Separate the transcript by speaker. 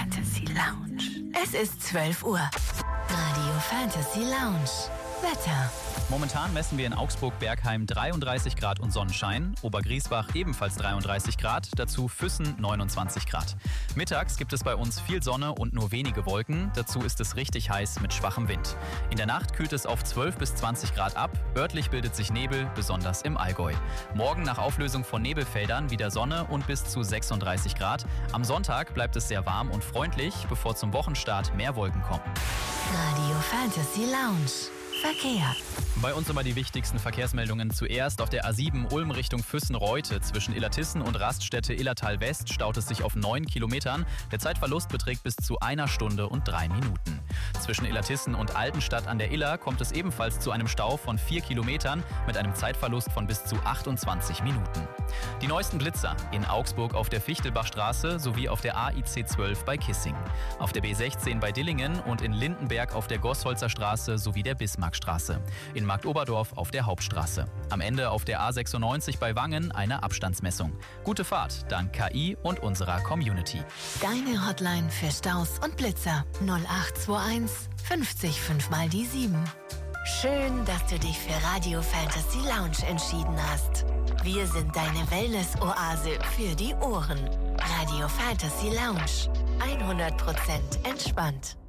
Speaker 1: Fantasy Lounge. Es ist 12 Uhr. Radio Fantasy Lounge. Wetter.
Speaker 2: Momentan messen wir in Augsburg-Bergheim 33 Grad und Sonnenschein, Obergriesbach ebenfalls 33 Grad, dazu Füssen 29 Grad. Mittags gibt es bei uns viel Sonne und nur wenige Wolken, dazu ist es richtig heiß mit schwachem Wind. In der Nacht kühlt es auf 12 bis 20 Grad ab, örtlich bildet sich Nebel, besonders im Allgäu. Morgen nach Auflösung von Nebelfeldern wieder Sonne und bis zu 36 Grad. Am Sonntag bleibt es sehr warm und freundlich, bevor zum Wochenstart mehr Wolken kommen.
Speaker 1: Radio Fantasy Lounge. Verkehr.
Speaker 2: Bei uns immer die wichtigsten Verkehrsmeldungen. Zuerst auf der A7 Ulm Richtung Füssen-Reute. Zwischen Illertissen und Raststätte Illertal West staut es sich auf 9 Kilometern. Der Zeitverlust beträgt bis zu 1 Stunde und 3 Minuten. Zwischen Illertissen und Altenstadt an der Iller kommt es ebenfalls zu einem Stau von 4 Kilometern mit einem Zeitverlust von bis zu 28 Minuten. Die neuesten Blitzer in Augsburg auf der Fichtelbachstraße sowie auf der AIC 12 bei Kissing. Auf der B16 bei Dillingen und in Lindenberg auf der Gossholzer Straße sowie der Bismarckstraße. In Marktoberdorf auf der Hauptstraße. Am Ende auf der A96 bei Wangen eine Abstandsmessung. Gute Fahrt dank KI und unserer Community.
Speaker 1: Deine Hotline für Staus und Blitzer 0821 50 5 mal die 7. Schön, dass du dich für Radio Fantasy Lounge entschieden hast. Wir sind deine Wellness-Oase für die Ohren. Radio Fantasy Lounge. 100% entspannt.